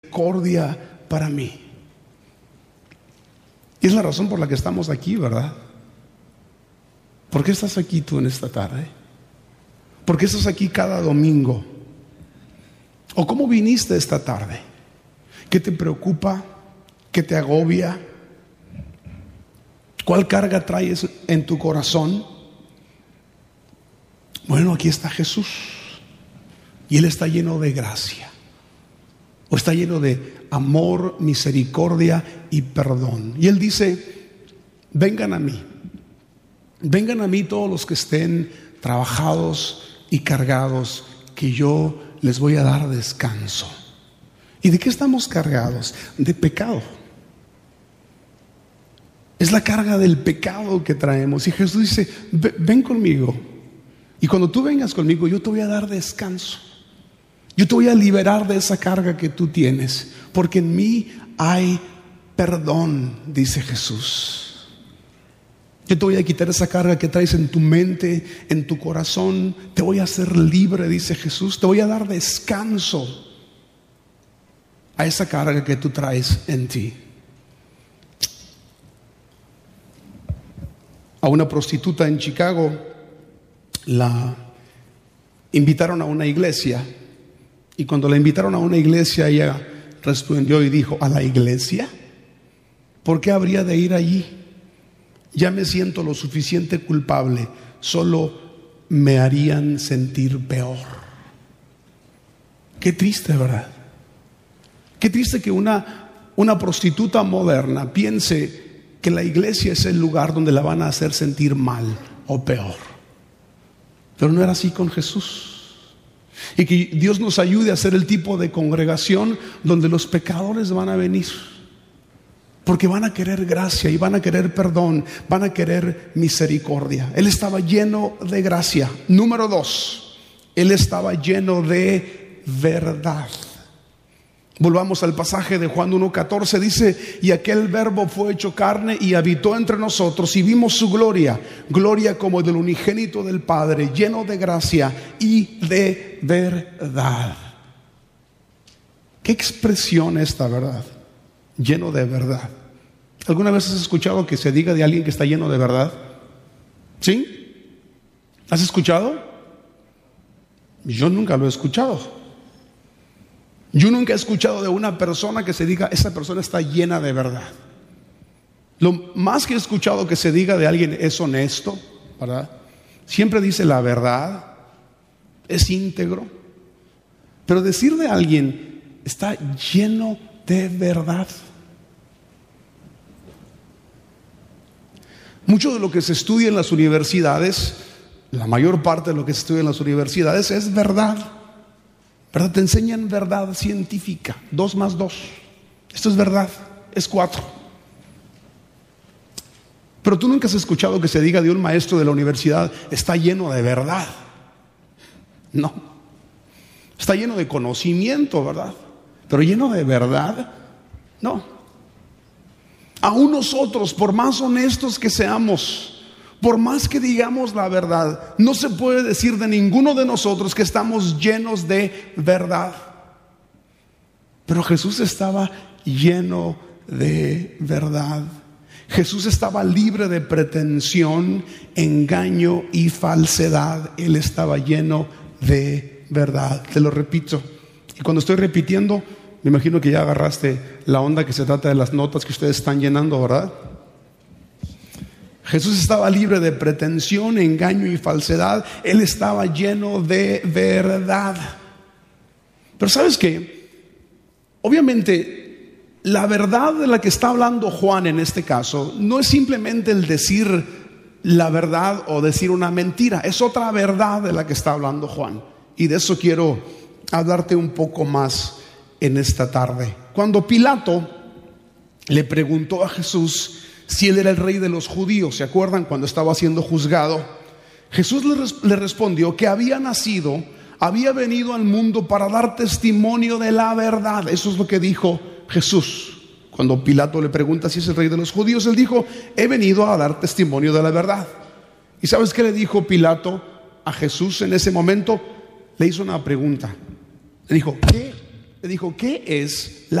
misericordia para mí. Y es la razón por la que estamos aquí, ¿verdad? ¿Por qué estás aquí tú en esta tarde? ¿Por qué estás aquí cada domingo? ¿O cómo viniste esta tarde? ¿Qué te preocupa? ¿Qué te agobia? ¿Cuál carga traes en tu corazón? Bueno, aquí está Jesús. Y Él está lleno de gracia. O está lleno de amor, misericordia y perdón. Y Él dice: vengan a mí. Vengan a mí todos los que estén trabajados y cargados, que yo les voy a dar descanso. ¿Y de qué estamos cargados? De pecado. Es la carga del pecado que traemos. Y Jesús dice: ven conmigo. Y cuando tú vengas conmigo, yo te voy a dar descanso. Yo te voy a liberar de esa carga que tú tienes, porque en mí hay perdón, dice Jesús. Yo te voy a quitar esa carga que traes en tu mente, en tu corazón. Te voy a hacer libre, dice Jesús. Te voy a dar descanso a esa carga que tú traes en ti. A una prostituta en Chicago la invitaron a una iglesia. Y cuando la invitaron a una iglesia, ella respondió y dijo: ¿a la iglesia? ¿Por qué habría de ir allí? Ya me siento lo suficiente culpable. Solo me harían sentir peor. Qué triste, ¿verdad? Qué triste que una prostituta moderna piense que la iglesia es el lugar donde la van a hacer sentir mal o peor. Pero no era así con Jesús. Y que Dios nos ayude a ser el tipo de congregación donde los pecadores van a venir, porque van a querer gracia y van a querer perdón, van a querer misericordia. Él estaba lleno de gracia. Número 2, Él estaba lleno de verdad. Volvamos al pasaje de Juan 1:14. Dice: y aquel verbo fue hecho carne y habitó entre nosotros, y vimos su gloria, gloria como del unigénito del Padre, lleno de gracia y de verdad. ¿Qué expresión esta, verdad? Lleno de verdad. ¿Alguna vez has escuchado que se diga de alguien que está lleno de verdad? ¿Sí? ¿Has escuchado? Yo nunca lo he escuchado. Yo nunca he escuchado de una persona que se diga: esa persona está llena de verdad. Lo más que he escuchado que se diga de alguien es honesto, ¿verdad? Siempre dice la verdad, es íntegro. Pero decir de alguien: está lleno de verdad. Mucho de lo que se estudia en las universidades, la mayor parte de lo que se estudia en las universidades es verdad. ¿Verdad? Te enseñan verdad científica. 2 más 2. Esto es verdad, es 4. Pero tú nunca has escuchado que se diga de un maestro de la universidad: está lleno de verdad. No. Está lleno de conocimiento, ¿verdad? Pero lleno de verdad, no. Aún nosotros, por más honestos que seamos, por más que digamos la verdad, no se puede decir de ninguno de nosotros que estamos llenos de verdad. Pero Jesús estaba lleno de verdad. Jesús estaba libre de pretensión, engaño y falsedad. Él estaba lleno de verdad. Te lo repito. Y cuando estoy repitiendo, me imagino que ya agarraste la onda que se trata de las notas que ustedes están llenando, ¿verdad? Jesús estaba libre de pretensión, engaño y falsedad. Él estaba lleno de verdad. Pero ¿sabes qué? Obviamente, la verdad de la que está hablando Juan en este caso no es simplemente el decir la verdad o decir una mentira. Es otra verdad de la que está hablando Juan. Y de eso quiero hablarte un poco más en esta tarde. Cuando Pilato le preguntó a Jesús si él era el rey de los judíos, ¿se acuerdan? Cuando estaba siendo juzgado, Jesús le respondió que había nacido, había venido al mundo para dar testimonio de la verdad. Eso es lo que dijo Jesús. Cuando Pilato le pregunta si es el rey de los judíos, él dijo: he venido a dar testimonio de la verdad. ¿Y sabes qué le dijo Pilato a Jesús en ese momento? Le hizo una pregunta. Le dijo: ¿qué Le dijo, ¿qué es